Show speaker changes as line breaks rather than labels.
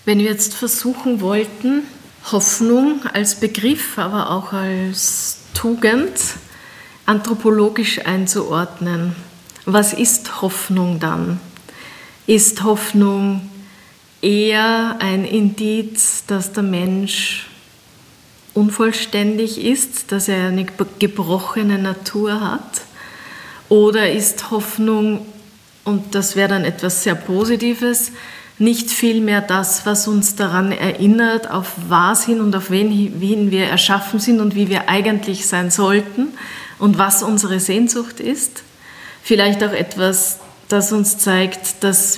Wenn wir jetzt versuchen wollten, Hoffnung als Begriff, aber auch als Tugend anthropologisch einzuordnen, was ist Hoffnung dann? Ist Hoffnung eher ein Indiz, dass der Mensch unvollständig ist, dass er eine gebrochene Natur hat? Oder ist Hoffnung, und das wäre dann etwas sehr Positives, nicht vielmehr das, was uns daran erinnert, auf was hin und auf wen wir erschaffen sind und wie wir eigentlich sein sollten und was unsere Sehnsucht ist? Vielleicht auch etwas, das uns zeigt, dass